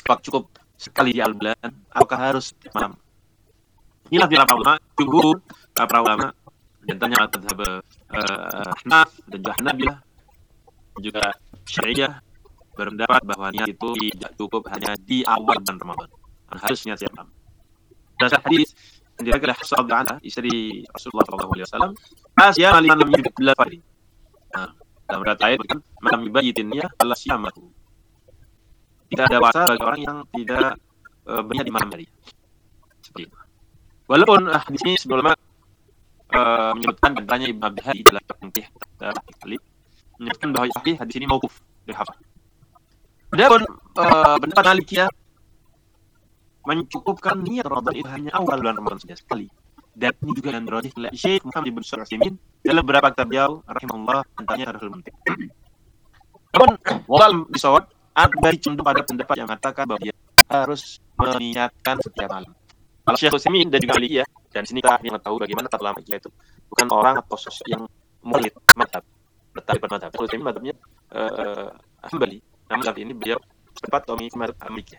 Apakah cukup sekali di bulan ataukah harus malam? Inilah para ulama, jumhur para ulama dan tanya mazhab Ahnaf dan juga Hanabilah juga Syafi'iyah berpendapat bahwa niat itu tidak cukup hanya di awal bulan Ramadan. Harusnya tiap malam. Dasar hadis yang diriwayatkan oleh Hafsah radhiyallahu anha, istri Rasulullah SAW, Asia liman lam yubit bil fajr. Dalam riwayat lain berkata, "Man yubayyitin niyah fala siyamahu." Tidak ada puasa bagi orang yang tidak berniat di malam hari. Seperti itu. Walaupun di sini sebelumnya menyebutkan dan tanya Ibnu Abi Hadi dalam tafsir kali menyebutkan bahwa hadis ini mauquf dari Hafsah. Adapun pendapat Malikiyah mencukupkan niat Ramadan itu hanya awal bulan Ramadan saja sekali. Dan ini juga yang dirajih oleh Syekh Muhammad bin Shalih Al-Utsaimin dalam beberapa kitab beliau rahimahullah tentang Syarhul Mumti'. Namun walal bisawab ada cenderung pada pendapat yang mengatakan bahwa dia harus meniatkan setiap malam. Kalau Syekh Utsaimin dan juga Malikiyah, dan sini kita ingin tahu bagaimana tata ulama itu bukan orang atau sosok yang murid mazhab, tetapi bermadzhab. Syekh Utsaimin mazhabnya Hambali. Namun saat ini beliau sempat mazhab Malikiyah.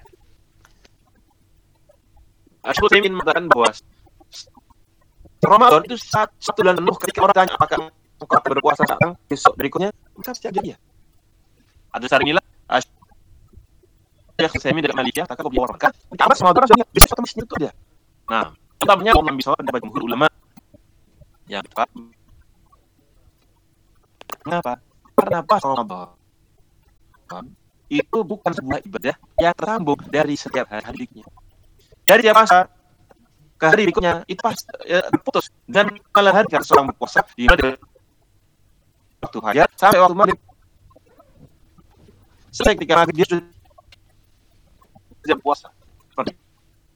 Syekh Utsaimin mengatakan bahwa Ramadan itu satu bulan penuh. Ketika orang tanya apakah engkau berpuasa sekarang, besok berikutnya, maka setiap dia. Ada sari inilah Syekh Utsaimin dari Malikiyah katakan bahwa orang Ramadan Ramadan sudah besok atau mesti itu dia. Nah, utamanya orang bisa pendapat jumhur ulama yang tepat. Kenapa? Karena pas Ramadan itu bukan sebuah ibadah yang tersambung dari setiap hari-harinya. Dari tiap masa ke hari berikutnya itu pas putus dan malah hari kalau seorang berpuasa di waktu fajar sampai waktu maghrib. Selesai ketika maghrib dia sudah puasa. Seperti itu.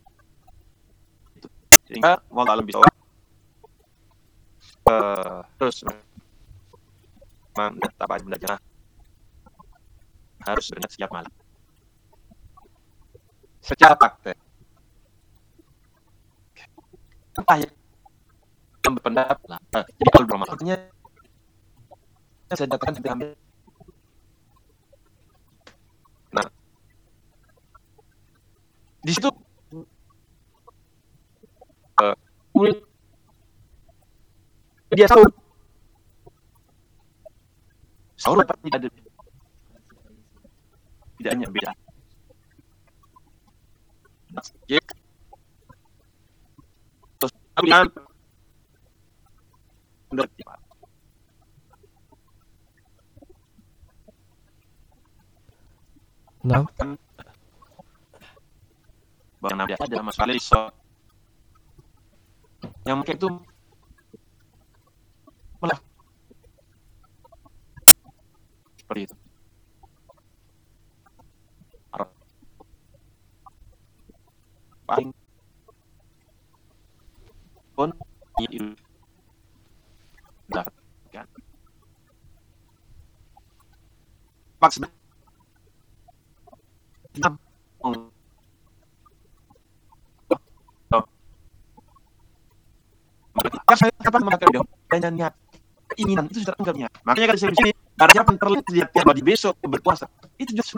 Sehingga wallahu a'lam bishawab terus apa belajar harus berniat setiap malam. Secara praktek apa yang berpendapat lah. Jadi kalau Ramadannya saya dapatkan sampai ambil. Nah, di situ dia sahur apa tidak ada bedanya beda. Terus ambil Nah, Bang Nabi ada masalah iso yang mungkin itu malah seperti itu. Paling pun ini kan maksud saya kapan memakai video dan niat keinginan itu sudah enggaknya. Makanya kalau saya di sini ada siapa terlihat di besok berpuasa itu juga